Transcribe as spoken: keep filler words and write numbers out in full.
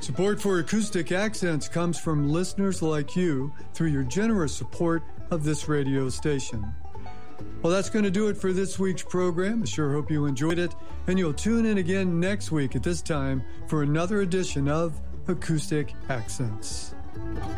Support for Acoustic Accents comes from listeners like you through your generous support of this radio station. Well, that's going to do it for this week's program. I sure hope you enjoyed it, and you'll tune in again next week at this time for another edition of Acoustic Accents.